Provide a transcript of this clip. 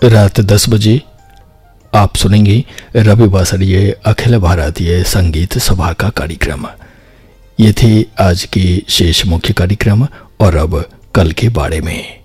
रात 10 बजे आप सुनेंगे रविवासरीय अखिल भारतीय संगीत सभा का कार्यक्रम। ये थे आज के शेष मुख्य कार्यक्रम और अब कल के बारे में।